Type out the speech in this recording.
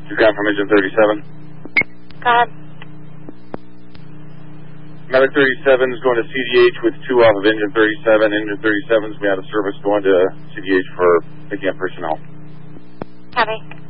You got from engine 37. Go ahead. Medic 37 is going to CDH with 2 off of engine 37. Engine 37 is going to be out of service going to CDH for picking up personnel. Copy.